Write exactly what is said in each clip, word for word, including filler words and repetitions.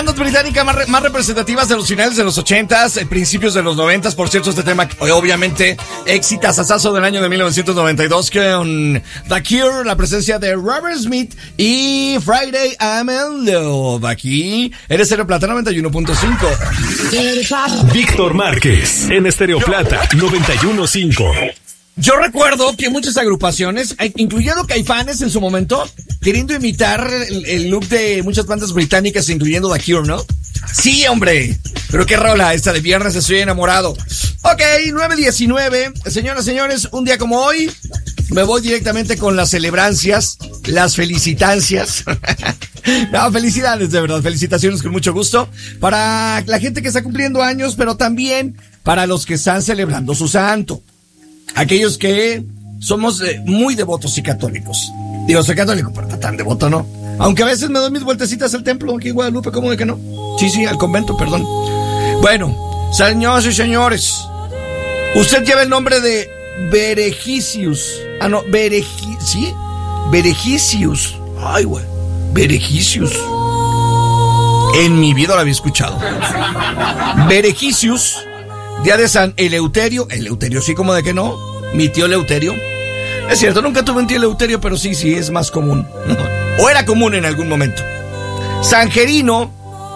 bandas británicas más, re, más representativas de los finales de los ochentas, principios de los noventas. Por cierto, este tema, obviamente, exitazazazo del año de mil novecientos noventa y dos con The Cure, la presencia de Robert Smith y Friday I'm in Love. Aquí, en Estéreo Plata noventa y uno punto cinco. Víctor Márquez, en Estéreo Plata noventa y uno punto cinco. Yo recuerdo que muchas agrupaciones, incluyendo Caifanes en su momento, queriendo imitar el, el look de muchas bandas británicas, incluyendo The Cure, ¿no? Sí, hombre. Pero qué rola esta de Viernes Estoy Enamorado. Ok, nueve diecinueve. Señoras, señores, un día como hoy, me voy directamente con las celebrancias, las felicitancias. No, felicidades, de verdad, felicitaciones con mucho gusto para la gente que está cumpliendo años, pero también para los que están celebrando su santo. Aquellos que somos eh, muy devotos y católicos. Digo, soy católico, pero no tan devoto, ¿no? Aunque a veces me doy mis vueltecitas al templo aquí en Guadalupe, ¿cómo de que no? Sí, sí, al convento, perdón. Bueno, señoras y señores, usted lleva el nombre de Beregicius. Ah, no, Bereji... ¿Sí? Beregicius. Ay, güey. Beregicius. En mi vida lo había escuchado. Beregicius. Día de San Eleuterio. Eleuterio, sí, como de que no. Mi tío Eleuterio. Es cierto, nunca tuve un tío Eleuterio, pero sí, sí, es más común. O era común en algún momento. Sangerino.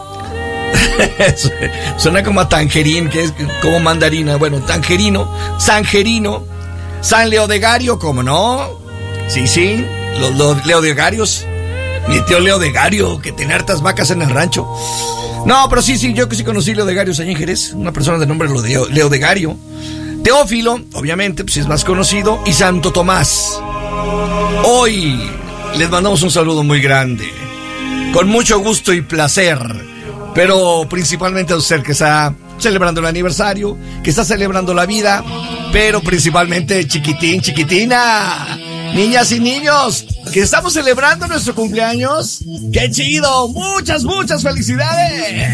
Suena como a tangerín, que es como mandarina. Bueno, tangerino. Sangerino. San Leodegario, ¿cómo no? Sí, sí, los, los Leodegarios. Mi tío Leodegario, que tiene hartas vacas en el rancho. No, pero sí, sí, yo que sí conocí Leodegarios allá en Jerez, una persona de nombre Leodegario. Teófilo, obviamente, pues es más conocido, y Santo Tomás. Hoy les mandamos un saludo muy grande, con mucho gusto y placer, pero principalmente a usted que está celebrando el aniversario, que está celebrando la vida, pero principalmente chiquitín, chiquitina, niñas y niños, que estamos celebrando nuestro cumpleaños. ¡Qué chido! ¡Muchas, muchas felicidades!